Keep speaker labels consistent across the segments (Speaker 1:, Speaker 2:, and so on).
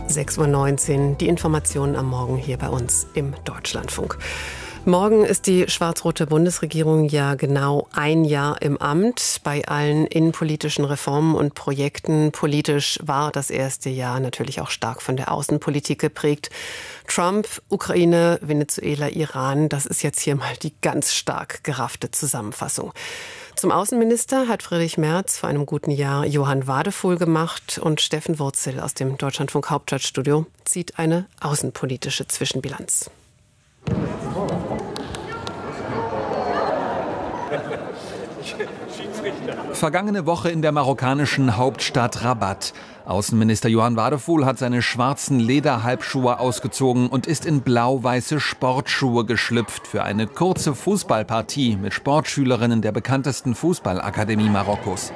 Speaker 1: 6:19 Uhr, die Informationen am Morgen hier bei uns im Deutschlandfunk. Morgen ist die schwarz-rote Bundesregierung ja genau ein Jahr im Amt. Bei allen innenpolitischen Reformen und Projekten politisch war das erste Jahr natürlich auch stark von der Außenpolitik geprägt. Trump, Ukraine, Venezuela, Iran, das ist jetzt hier mal die ganz stark geraffte Zusammenfassung. Zum Außenminister hat Friedrich Merz vor einem guten Jahr Johann Wadefuhl gemacht und Steffen Wurzel aus dem Deutschlandfunk Hauptstadtstudio zieht eine außenpolitische Zwischenbilanz.
Speaker 2: Vergangene Woche in der marokkanischen Hauptstadt Rabat. Außenminister Johann Wadefuhl hat seine schwarzen Lederhalbschuhe ausgezogen und ist in blau-weiße Sportschuhe geschlüpft für eine kurze Fußballpartie mit Sportschülerinnen der bekanntesten Fußballakademie Marokkos.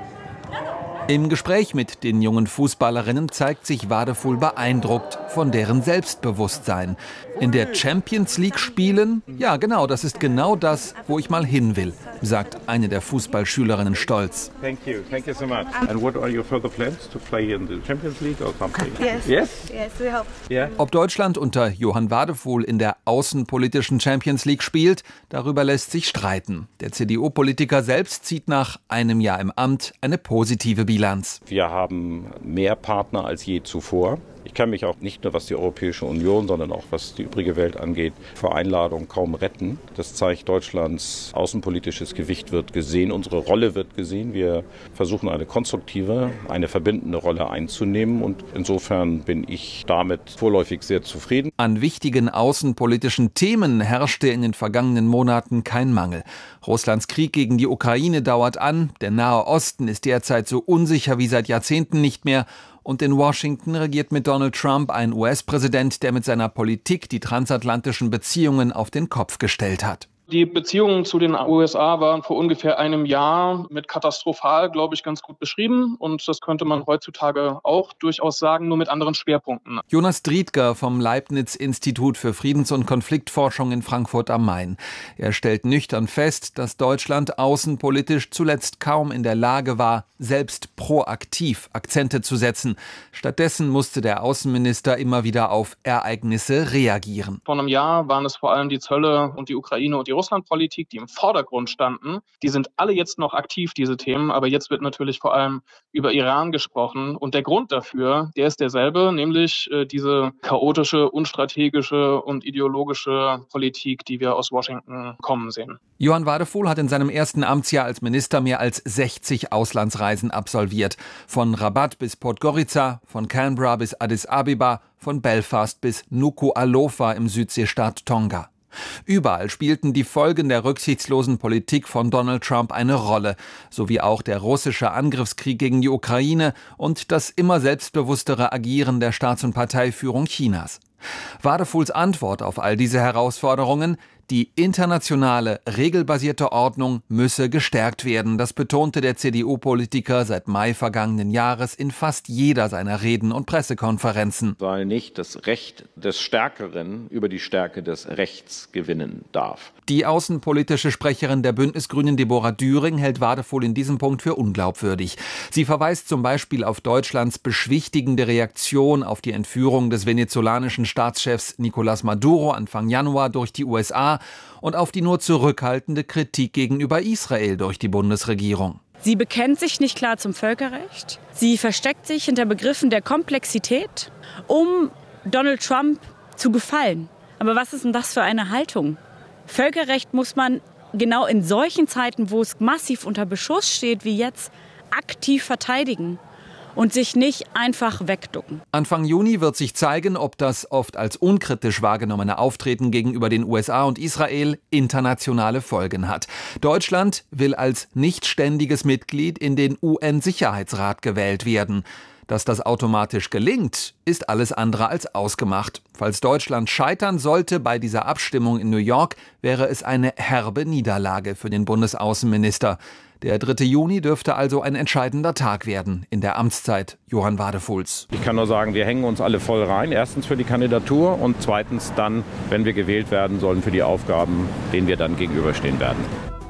Speaker 2: Im Gespräch mit den jungen Fußballerinnen zeigt sich Wadefuhl beeindruckt von deren Selbstbewusstsein. In der Champions League spielen? Ja, genau, das ist genau das, wo ich mal hin will, sagt eine der Fußballschülerinnen stolz.
Speaker 3: Thank you so much. And what are your further plans to play in the Champions League or something? Yes,
Speaker 4: we hope.
Speaker 3: Yeah.
Speaker 2: Ob Deutschland unter Johann Wadefuhl in der außenpolitischen Champions League spielt, darüber lässt sich streiten. Der CDU-Politiker selbst zieht nach einem Jahr im Amt eine positive Bilanz.
Speaker 3: Wir haben mehr Partner als je zuvor. Ich kann mich auch nicht nur was die Europäische Union, sondern auch was die übrige Welt angeht, vor Einladung kaum retten. Das zeigt, Deutschlands außenpolitisches Gewicht wird gesehen, unsere Rolle wird gesehen. Wir versuchen eine konstruktive, eine verbindende Rolle einzunehmen und insofern bin ich damit vorläufig sehr zufrieden.
Speaker 2: An wichtigen außenpolitischen Themen herrschte in den vergangenen Monaten kein Mangel. Russlands Krieg gegen die Ukraine dauert an, der Nahe Osten ist derzeit so unsicher wie seit Jahrzehnten nicht mehr. Und in Washington regiert mit Donald Trump ein US-Präsident, der mit seiner Politik die transatlantischen Beziehungen auf den Kopf gestellt hat.
Speaker 5: Die Beziehungen zu den USA waren vor ungefähr einem Jahr mit katastrophal, glaube ich, ganz gut beschrieben. Und das könnte man heutzutage auch durchaus sagen, nur mit anderen Schwerpunkten.
Speaker 2: Jonas Driedger vom Leibniz-Institut für Friedens- und Konfliktforschung in Frankfurt am Main. Er stellt nüchtern fest, dass Deutschland außenpolitisch zuletzt kaum in der Lage war, selbst proaktiv Akzente zu setzen. Stattdessen musste der Außenminister immer wieder auf Ereignisse reagieren.
Speaker 5: Vor einem Jahr waren es vor allem die Zölle und die Ukraine und die Russlandpolitik, die im Vordergrund standen. Die sind alle jetzt noch aktiv, diese Themen. Aber jetzt wird natürlich vor allem über Iran gesprochen. Und der Grund dafür, der ist derselbe, nämlich diese chaotische, unstrategische und ideologische Politik, die wir aus Washington kommen sehen.
Speaker 2: Johann Wadefuhl hat in seinem ersten Amtsjahr als Minister mehr als 60 Auslandsreisen absolviert. Von Rabat bis Podgorica, von Canberra bis Addis Abeba, von Belfast bis Nuku'alofa im Südseestaat Tonga. Überall spielten die Folgen der rücksichtslosen Politik von Donald Trump eine Rolle, sowie auch der russische Angriffskrieg gegen die Ukraine und das immer selbstbewusstere Agieren der Staats- und Parteiführung Chinas. Wadefuhls Antwort auf all diese Herausforderungen: Die internationale, regelbasierte Ordnung müsse gestärkt werden. Das betonte der CDU-Politiker seit Mai vergangenen Jahres in fast jeder seiner Reden und Pressekonferenzen.
Speaker 3: Weil nicht das Recht des Stärkeren über die Stärke des Rechts gewinnen darf.
Speaker 2: Die außenpolitische Sprecherin der Bündnisgrünen Deborah Düring hält Wadefuhl in diesem Punkt für unglaubwürdig. Sie verweist zum Beispiel auf Deutschlands beschwichtigende Reaktion auf die Entführung des venezolanischen Staatschefs Nicolás Maduro Anfang Januar durch die USA und auf die nur zurückhaltende Kritik gegenüber Israel durch die Bundesregierung.
Speaker 6: Sie bekennt sich nicht klar zum Völkerrecht. Sie versteckt sich hinter Begriffen der Komplexität, um Donald Trump zu gefallen. Aber was ist denn das für eine Haltung? Völkerrecht muss man genau in solchen Zeiten, wo es massiv unter Beschuss steht, wie jetzt, aktiv verteidigen und sich nicht einfach wegducken.
Speaker 2: Anfang Juni wird sich zeigen, ob das oft als unkritisch wahrgenommene Auftreten gegenüber den USA und Israel internationale Folgen hat. Deutschland will als nichtständiges Mitglied in den UN-Sicherheitsrat gewählt werden. Dass das automatisch gelingt, ist alles andere als ausgemacht. Falls Deutschland scheitern sollte bei dieser Abstimmung in New York, wäre es eine herbe Niederlage für den Bundesaußenminister. Der 3. Juni dürfte also ein entscheidender Tag werden in der Amtszeit Johann Wadefuhls.
Speaker 3: Ich kann nur sagen, wir hängen uns alle voll rein. Erstens für die Kandidatur und zweitens dann, wenn wir gewählt werden sollen, für die Aufgaben, denen wir dann gegenüberstehen werden.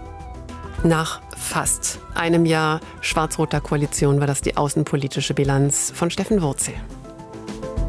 Speaker 1: Nach fast einem Jahr schwarz-roter Koalition war das die außenpolitische Bilanz von Steffen Wurzel.